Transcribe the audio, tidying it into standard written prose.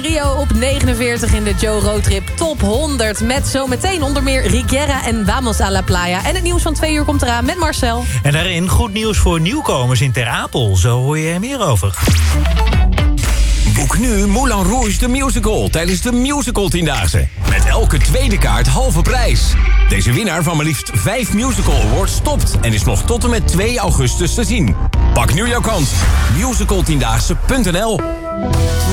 Rio op 49 in de Joe Roadtrip Top 100. Met zometeen onder meer Rigera en Vamos a la Playa. En het nieuws van 2 uur komt eraan met Marcel. En daarin goed nieuws voor nieuwkomers in Ter Apel. Zo hoor je er meer over. Boek nu Moulin Rouge de Musical tijdens de Musical 10-daagse. Met elke tweede kaart halve prijs. Deze winnaar van maar liefst 5 Musical Awards stopt en is nog tot en met 2 augustus te zien. Pak nu jouw kans. Musical10daagse.nl